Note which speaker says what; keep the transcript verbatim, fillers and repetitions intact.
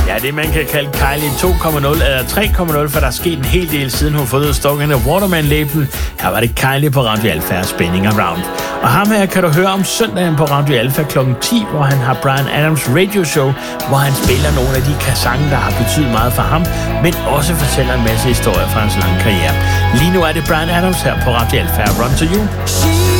Speaker 1: Ja, det man kan kalde Kylie to komma nul eller tre komma nul, for der er sket en hel del, siden hun forlod Stalking the Waterman-labelen. Her var det Kylie på Radio Alfa og Spinning Around. Og ham her kan du høre om søndagen på Radio Alfa klokken ti, hvor han har Bryan Adams Radio Show, hvor han spiller nogle af de sange, der har betydet meget for ham, men også fortæller en masse historier fra hans lange karriere. Lige nu er det Bryan Adams her på Radio Alfa. Run to You.